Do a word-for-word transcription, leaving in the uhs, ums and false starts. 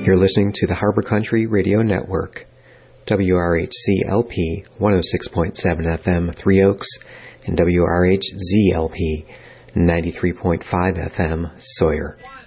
You're listening to the Harbor Country Radio Network, W R H C L P one oh six point seven F M, Three Oaks, and W R H Z L P ninety-three point five F M, Sawyer.